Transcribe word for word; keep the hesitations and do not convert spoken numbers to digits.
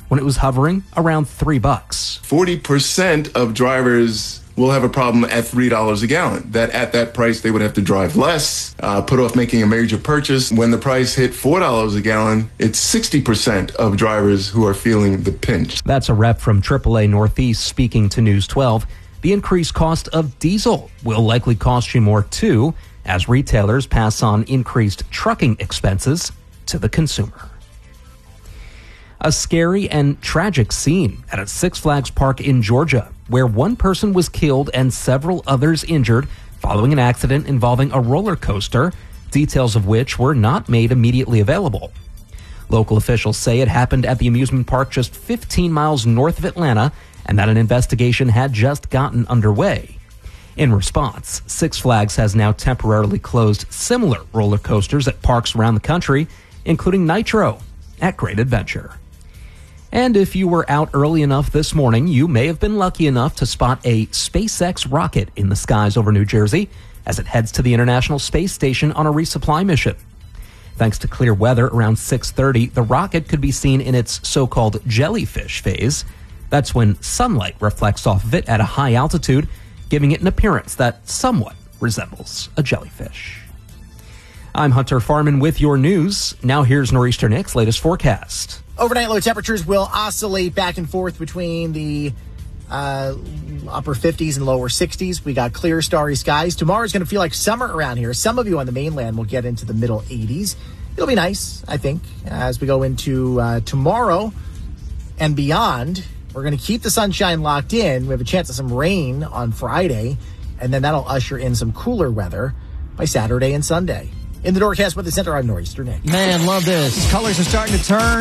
when it was hovering around three bucks. forty percent of drivers will have a problem at three dollars a gallon. That at that price, they would have to drive less, uh, put off making a major purchase. When the price hit four dollars a gallon, it's sixty percent of drivers who are feeling the pinch. That's a rep from triple A Northeast speaking to News twelve. The increased cost of diesel will likely cost you more too, as retailers pass on increased trucking expenses to the consumer. A scary and tragic scene at a Six Flags park in Georgia, where one person was killed and several others injured following an accident involving a roller coaster, details of which were not made immediately available. Local officials say it happened at the amusement park just fifteen miles north of Atlanta, and that an investigation had just gotten underway. In response, Six Flags has now temporarily closed similar roller coasters at parks around the country, including Nitro at Great Adventure. And if you were out early enough this morning, you may have been lucky enough to spot a SpaceX rocket in the skies over New Jersey as it heads to the International Space Station on a resupply mission. Thanks to clear weather around six thirty, the rocket could be seen in its so-called jellyfish phase. That's when sunlight reflects off of it at a high altitude, giving it an appearance that somewhat resembles a jellyfish. I'm Hunter Farman with your news. Now here's Nor'easter Nick's latest forecast. Overnight low temperatures will oscillate back and forth between the uh, upper fifties and lower sixties. We got clear, starry skies. Tomorrow's going to feel like summer around here. Some of you on the mainland will get into the middle eighties. It'll be nice, I think, as we go into uh, tomorrow and beyond. We're going to keep the sunshine locked in. We have a chance of some rain on Friday, and then that'll usher in some cooler weather by Saturday and Sunday. In the Norcast Weather Center, I'm Nor'easter Nick. Man, love this. Colors are starting to turn.